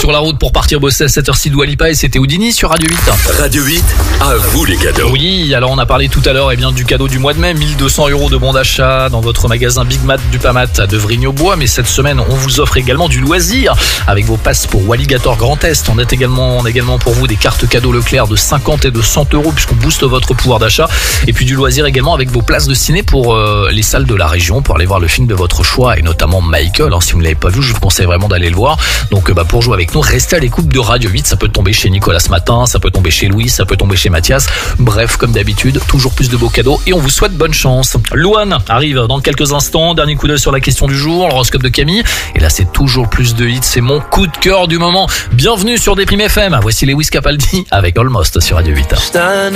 sur la route pour partir bosser à 7h6 Dua Lipa et c'était Houdini sur Radio 8. Radio 8, à vous les cadeaux. Oui, alors on a parlé tout à l'heure du cadeau du mois de mai, 1200 € de bon d'achat dans votre magasin Big Mat du Pamat à Devrigny-aux-Bois. Mais cette semaine, on vous offre également du loisir avec vos passes pour Walligator Grand Est. On a également pour vous des cartes cadeaux Leclerc de 50 et de 100 € puisqu'on booste votre pouvoir d'achat. Et puis du loisir également avec vos places de ciné pour les salles de la région pour aller voir le film de votre choix et notamment Michael. Alors si vous ne l'avez pas vu, je vous conseille vraiment d'aller le voir. Donc pour jouer avec nous, restez à l'écoute de Radio 8. Ça peut tomber chez Nicolas ce matin, ça peut tomber chez Louis, ça peut tomber chez Mathias. Bref, comme d'habitude, toujours plus de beaux cadeaux et on vous souhaite bonne chance. Louane arrive dans quelques instants. Dernier coup d'œil sur la question du jour, l'horoscope de Camille. Et là, c'est toujours plus de hits. C'est mon coup de cœur du moment. Bienvenue sur Déprime FM. Voici Lewis Capaldi avec Almost sur Radio 8.